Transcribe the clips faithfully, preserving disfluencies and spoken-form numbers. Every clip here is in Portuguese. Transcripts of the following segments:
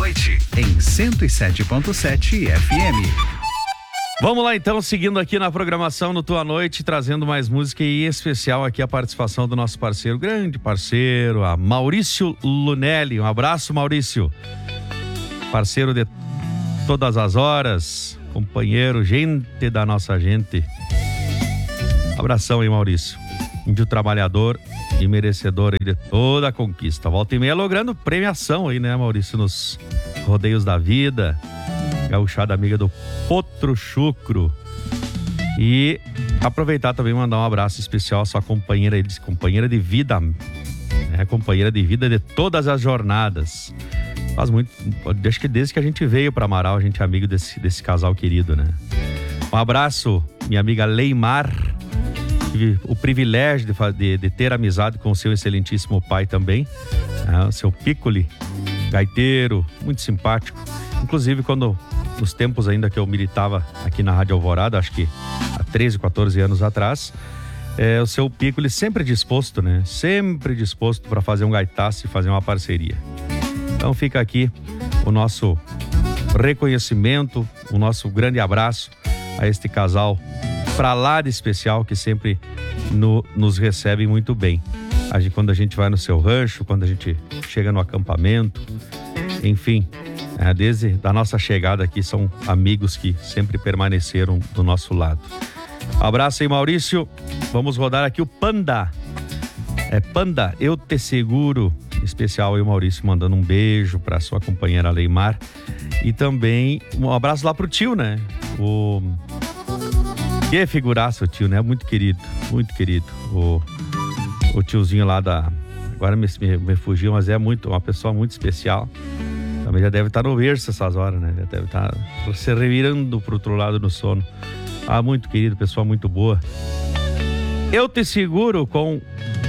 noite em cento e sete ponto sete F M. Vamos lá então, seguindo aqui na programação no Tua Noite, trazendo mais música e em especial aqui a participação do nosso parceiro, grande parceiro, a Maurício Lunelli. Um abraço, Maurício. Parceiro de todas as horas, companheiro, gente da nossa gente. Abração aí, Maurício. Índio trabalhador e merecedor aí de toda a conquista. Volta e meia logrando premiação aí, né, Maurício, nos rodeios da vida. Gaúchada amiga do Potro Chucro. E aproveitar também e mandar um abraço especial à sua companheira, ele disse, companheira de vida, né? Companheira de vida de todas as jornadas. Faz muito, acho que desde que a gente veio para Amaral, a gente é amigo desse, desse casal querido, né? Um abraço, minha amiga Leimar. Tive o privilégio de, de, de ter amizade com o seu excelentíssimo pai também, né? O seu Piccoli, gaiteiro, muito simpático. Inclusive, quando nos tempos ainda que eu militava aqui na Rádio Alvorada, acho que há treze, quatorze anos atrás, é, o seu Piccoli sempre disposto, né? Sempre disposto para fazer um gaitaço e fazer uma parceria. Então fica aqui o nosso reconhecimento, o nosso grande abraço a este casal pra lá de especial que sempre no, nos recebe muito bem. A gente, quando a gente vai no seu rancho, quando a gente chega no acampamento, enfim... É, desde a nossa chegada aqui, são amigos que sempre permaneceram do nosso lado. Abraço aí, Maurício. Vamos rodar aqui o Panda. É Panda, eu te seguro. Especial aí o Maurício mandando um beijo para sua companheira Leimar. E também um abraço lá pro tio, né? O... Que figuraça o tio, né? Muito querido, muito querido. O, o tiozinho lá da... Agora me, me, me fugiu, mas é muito, uma pessoa muito especial. Também já deve estar no berço essas horas, né? Já deve estar se revirando pro outro lado no sono. Ah, muito querido, pessoa muito boa. Eu te seguro com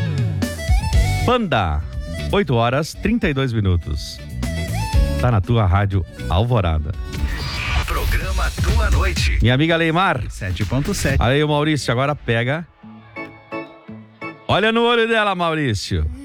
Panda. oito horas, trinta e dois minutos. Tá na tua rádio Alvorada. Programa Tua Noite. Minha amiga Leimar. sete ponto sete. Aí o Maurício, agora pega. Olha no olho dela, Maurício.